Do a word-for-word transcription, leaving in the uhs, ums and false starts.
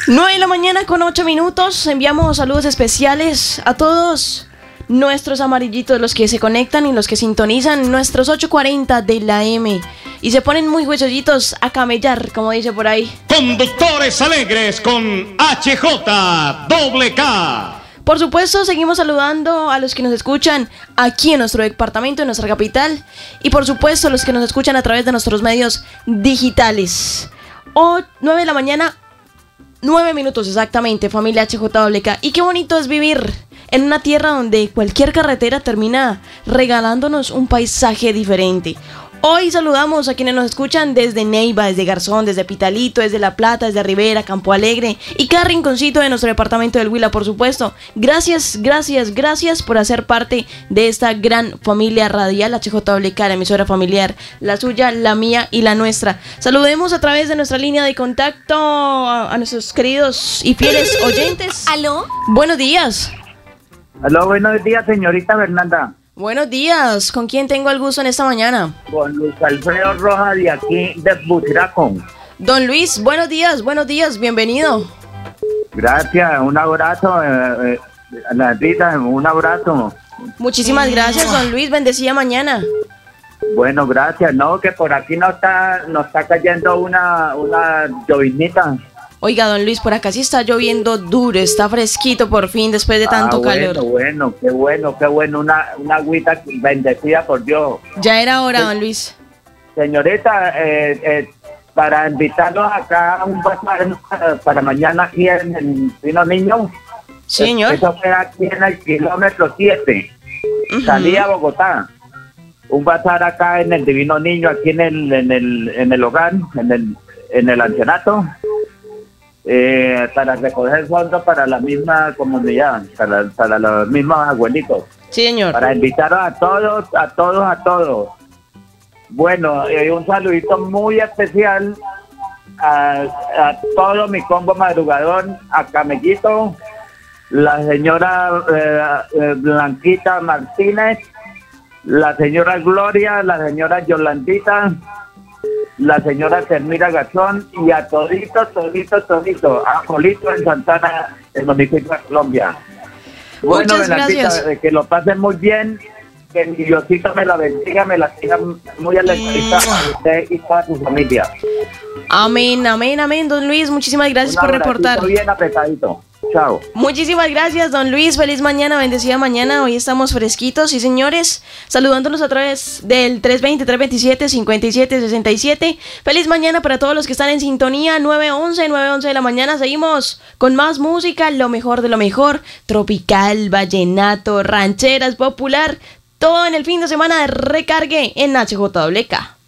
nueve de la mañana con ocho minutos. Enviamos saludos especiales a todos nuestros amarillitos, los que se conectan y los que sintonizan nuestros ocho cuarenta de la M y se ponen muy juiciositos a camellar, como dice por ahí. Conductores alegres con H J doble K. Por supuesto, seguimos saludando a los que nos escuchan aquí en nuestro departamento, en nuestra capital, y por supuesto a los que nos escuchan a través de nuestros medios digitales. O nueve de la mañana, nueve minutos exactamente, familia H J doble K. Y qué bonito es vivir en una tierra donde cualquier carretera termina regalándonos un paisaje diferente. Hoy saludamos a quienes nos escuchan desde Neiva, desde Garzón, desde Pitalito, desde La Plata, desde Rivera, Campo Alegre y cada rinconcito de nuestro departamento del Huila, por supuesto. Gracias, gracias, gracias por hacer parte de esta gran familia radial H J doble K, la emisora familiar, la suya, la mía y la nuestra. Saludemos a través de nuestra línea de contacto a, a nuestros queridos y fieles oyentes. ¿Aló? Buenos días. Aló, buenos días, señorita Fernanda. Buenos días, ¿con quién tengo el gusto en esta mañana? Con Luis Alfredo Rojas de aquí de Butiracón. Don Luis, buenos días, buenos días, bienvenido. Gracias, un abrazo, eh, eh, a la vida, un abrazo. Muchísimas gracias, don Luis, bendecida mañana. Bueno, gracias, no, que por aquí no está, nos está cayendo una, una llovinita. Oiga, don Luis, por acá sí está lloviendo duro, está fresquito por fin después de tanto ah, bueno, calor. Bueno, qué bueno, qué bueno, una, una agüita bendecida por Dios. Ya era hora, don Luis. Señorita, eh, eh, para invitarlos acá a un bazar para, para mañana aquí en el Pino Niño. Sí, señor. Eso fue aquí en el kilómetro siete. Uh-huh. Salí a Bogotá. Un bazar acá en el Divino Niño, aquí en el, en el, en el hogar, en el, en el ancianato. Eh, para recoger fondos para la misma comunidad, para, para los mismos abuelitos. Sí, señor. Para invitaros a todos, a todos, a todos. Bueno, eh, un saludito muy especial a, a todo mi combo madrugador, a Camellito, la señora eh, eh, Blanquita Martínez, la señora Gloria, la señora Yolandita, la señora Termira Garzón y a todito, todito, todito, a Jolito en Santana, en municipio de Colombia. Bueno, muchas gracias. Que lo pasen muy bien, que mi Diosito me la bendiga, me la siga muy alegría a usted y toda su familia. Amén, amén, amén, don Luis, muchísimas gracias por reportar. Bien apretadito. Chao. Muchísimas gracias, don Luis. Feliz mañana, bendecida mañana. Hoy estamos fresquitos y señores, saludándonos a través del tres veinte, tres veintisiete, cincuenta y siete sesenta y siete. Feliz mañana para todos los que están en sintonía. nueve once, nueve once de la mañana. Seguimos con más música, lo mejor de lo mejor. Tropical, vallenato, rancheras, popular. Todo en el fin de semana de recargue en H J doble K.